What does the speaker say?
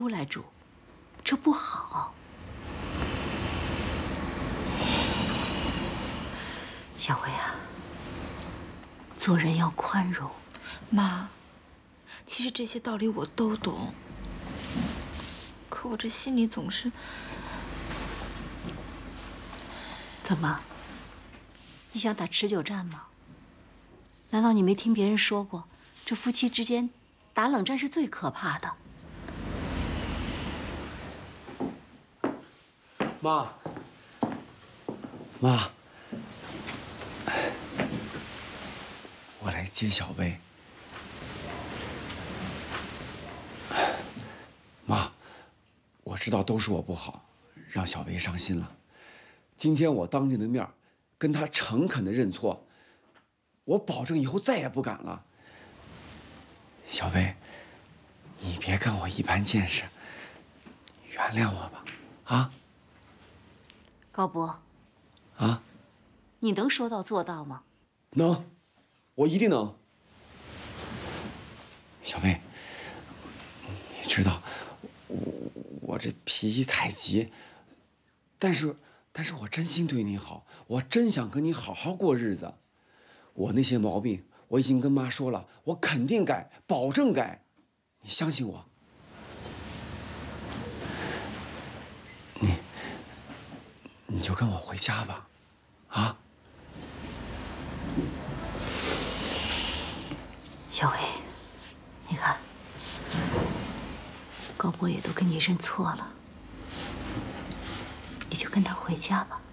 屋来住，这不好。小薇啊，做人要宽容。 妈，其实这些道理我都懂，可我这心里总是…… 怎么？你想打持久战吗？难道你没听别人说过，这夫妻之间打冷战是最可怕的？ 妈，妈，我来接小薇。妈，我知道都是我不好，让小薇伤心了。今天我当着你的面，跟她诚恳的认错，我保证以后再也不敢了。小薇，你别跟我一般见识，原谅我吧，啊？ 高博， 啊？ 你能说到做到吗？ 能，我一定能。小薇，你知道，我这脾气太急，但是我真心对你好，我真想跟你好好过日子。我那些毛病我已经跟妈说了，我肯定改，保证改，你相信我。你就跟我回家吧，啊？ 小薇，你看，高博也都跟你认错了，你就跟他回家吧。